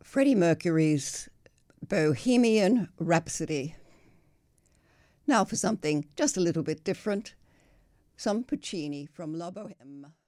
Freddie Mercury's Bohemian Rhapsody. Now for something just a little bit different, some Puccini from La Boheme.